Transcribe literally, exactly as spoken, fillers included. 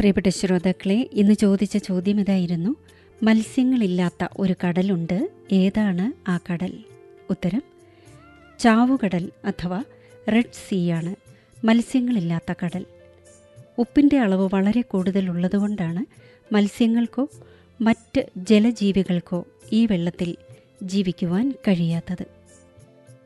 പ്രിയപ്പെട്ട ശ്രോതാക്കളെ, ഇന്ന് ചോദിച്ച ചോദ്യം ഇതായിരുന്നു: മത്സ്യങ്ങളില്ലാത്ത ഒരു കടലുണ്ട്, ഏതാണ് ആ കടൽ? ഉത്തരം ചാവുകടൽ അഥവാ റെഡ് സീ ആണ് മത്സ്യങ്ങളില്ലാത്ത കടൽ. ഉപ്പിൻ്റെ അളവ് വളരെ കൂടുതലുള്ളതുകൊണ്ടാണ് മത്സ്യങ്ങൾക്കോ മറ്റ് ജലജീവികൾക്കോ ഈ വെള്ളത്തിൽ ജീവിക്കുവാൻ കഴിയാത്തത്.